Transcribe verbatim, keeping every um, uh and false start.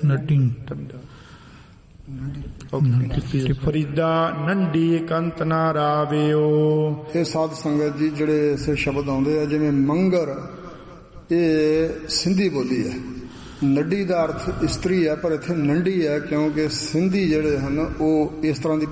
ਨੱਡੀ ਫਰੀਦਾ ਨੰਡੀ ਕੰਤ ਨਾ ਰਾਵਿਓ। ਇਹ ਸਾਧ ਸੰਗਤ ਜੀ ਜਿਹੜੇ ਇਸੇ ਸ਼ਬਦ ਆਉਂਦੇ ਆ, ਜਿਵੇਂ ਮੰਗਰ ਇਹ ਸਿੰਧੀ ਬੋਲੀ ਹੈ, ਨੱਡੀ ਦਾ ਅਰਥ ਇਸਤਰੀ ਹੈ, ਪਰ ਇੱਥੇ ਨੰਡੀ ਹੈ ਕਿਉਂਕਿ ਸਿੰਧੀ ਜਿਹੜੇ ਹਨ ਉਹ ਇਸ ਤਰ੍ਹਾਂ ਦੀ